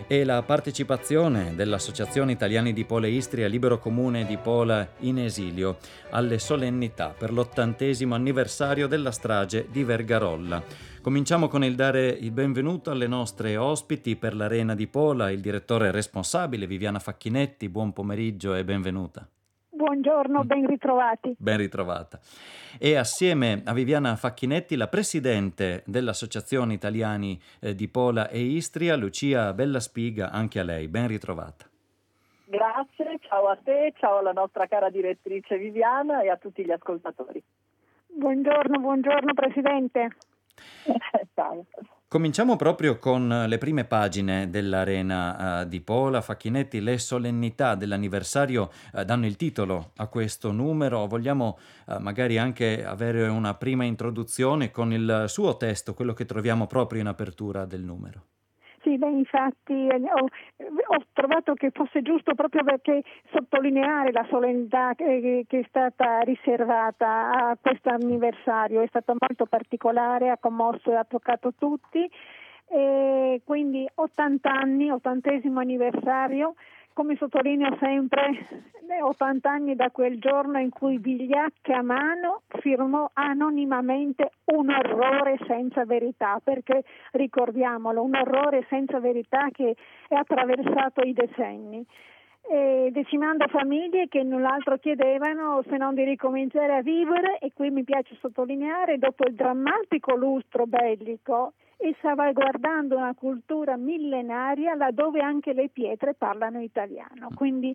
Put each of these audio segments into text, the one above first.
e la partecipazione dell'Associazione Italiani di Pola e Istria Libero Comune di Pola in esilio alle solennità per l'80° anniversario della strage di Vergarolla. Cominciamo con il dare il benvenuto alle nostre ospiti per l'Arena di Pola, il direttore responsabile Viviana Facchinetti. Buon pomeriggio e benvenuta. Buongiorno, ben ritrovati. Ben ritrovata. E assieme a Viviana Facchinetti la presidente dell'Associazione Italiani di Pola e Istria, Lucia Bellaspiga, anche a lei. Ben ritrovata. Grazie, ciao a te, ciao alla nostra cara direttrice Viviana e a tutti gli ascoltatori. Buongiorno Presidente. Ciao. Cominciamo proprio con le prime pagine dell'Arena di Pola. Facchinetti, le solennità dell'anniversario danno il titolo a questo numero. Vogliamo magari anche avere una prima introduzione con il suo testo, quello che troviamo proprio in apertura del numero. Sì, infatti ho trovato che fosse giusto proprio perché sottolineare la solennità che è stata riservata a questo anniversario. È stato molto particolare, ha commosso e ha toccato tutti. E quindi 80 anni, 80° anniversario. Come sottolineo sempre, 80 anni da quel giorno in cui Vigliacchi a mano firmò anonimamente un orrore senza verità, perché ricordiamolo, un orrore senza verità che è attraversato i decenni, decimando famiglie che null'altro chiedevano se non di ricominciare a vivere, e qui mi piace sottolineare, dopo il drammatico lustro bellico, e salvaguardando una cultura millenaria laddove anche le pietre parlano italiano. Quindi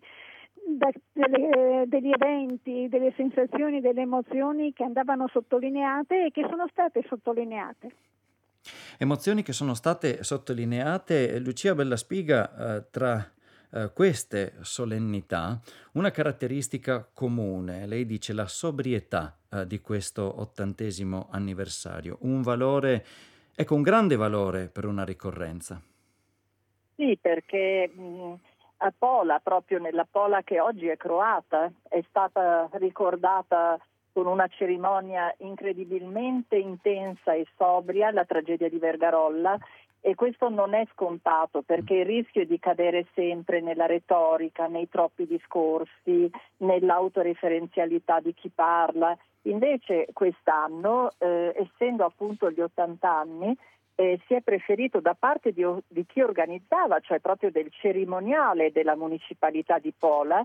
degli eventi, delle sensazioni, delle emozioni che andavano sottolineate e che sono state sottolineate. Emozioni che sono state sottolineate. Lucia Bellaspiga, tra queste solennità, una caratteristica comune, lei dice la sobrietà di questo 80° anniversario, un valore, ecco, un grande valore per una ricorrenza. Sì, perché a Pola, proprio nella Pola che oggi è croata, è stata ricordata con una cerimonia incredibilmente intensa e sobria la tragedia di Vergarolla, e questo non è scontato, perché il rischio di cadere sempre nella retorica, nei troppi discorsi, nell'autoreferenzialità di chi parla. Invece quest'anno, essendo appunto gli 80 anni, si è preferito da parte di chi organizzava, cioè proprio del cerimoniale della municipalità di Pola,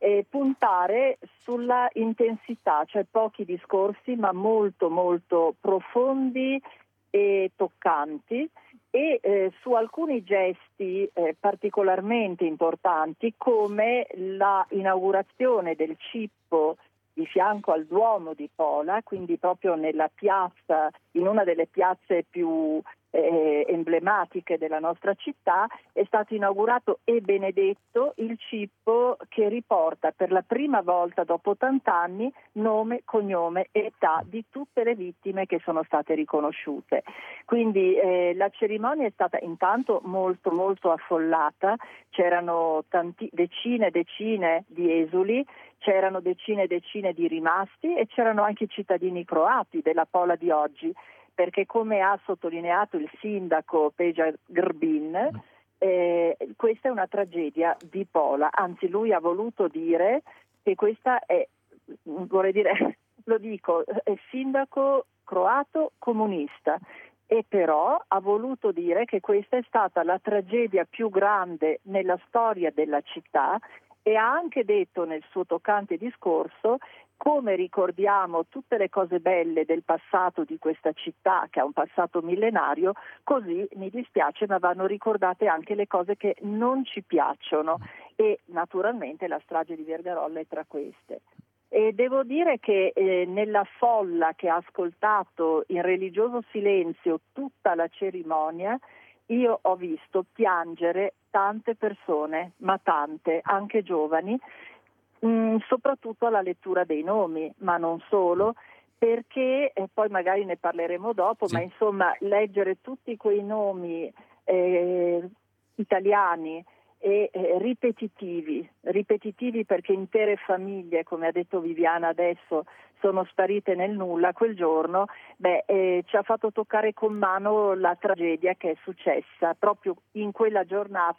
puntare sulla intensità, cioè pochi discorsi ma molto molto profondi e toccanti, e su alcuni gesti particolarmente importanti, come la inaugurazione del Cippo di fianco al Duomo di Pola, quindi proprio nella piazza, in una delle piazze più emblematiche della nostra città, è stato inaugurato e benedetto il Cippo che riporta per la prima volta dopo 80 anni nome, cognome e età di tutte le vittime che sono state riconosciute. Quindi la cerimonia è stata intanto molto molto affollata, c'erano decine e decine di esuli, c'erano decine e decine di rimasti e c'erano anche i cittadini croati della Pola di oggi, perché come ha sottolineato il sindaco Peja Grbin, questa è una tragedia di Pola, anzi lui ha voluto dire che questa è, vorrei dire, lo dico, è sindaco croato comunista, e però ha voluto dire che questa è stata la tragedia più grande nella storia della città, e ha anche detto nel suo toccante discorso: come ricordiamo tutte le cose belle del passato di questa città, che ha un passato millenario, così mi dispiace ma vanno ricordate anche le cose che non ci piacciono, e naturalmente la strage di Vergarolla è tra queste. E devo dire che nella folla che ha ascoltato in religioso silenzio tutta la cerimonia, io ho visto piangere tante persone, ma tante, anche giovani, soprattutto alla lettura dei nomi, ma non solo, perché poi magari ne parleremo dopo, Sì. ma insomma leggere tutti quei nomi italiani e ripetitivi perché intere famiglie, come ha detto Viviana adesso, sono sparite nel nulla quel giorno, ci ha fatto toccare con mano la tragedia che è successa proprio in quella giornata